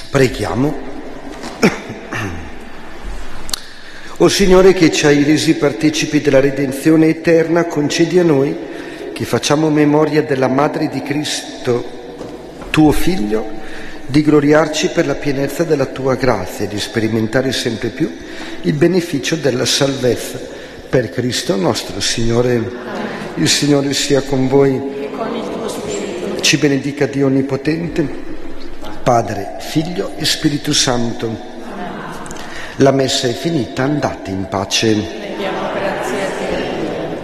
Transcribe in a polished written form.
Preghiamo. O Signore, che ci hai resi partecipi della redenzione eterna, concedi a noi, che facciamo memoria della Madre di Cristo, tuo Figlio, di gloriarci per la pienezza della tua grazia e di sperimentare sempre più il beneficio della salvezza. Per Cristo nostro Signore. Il Signore sia con voi. E con il tuo spirito. Ci benedica Dio Onnipotente, Padre, Figlio e Spirito Santo. La messa è finita, andate in pace.